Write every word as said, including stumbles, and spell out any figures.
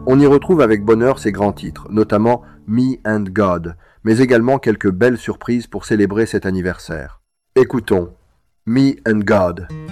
On y retrouve avec bonheur ses grands titres, notamment Me and God, mais également quelques belles surprises pour célébrer cet anniversaire. Écoutons Me and God.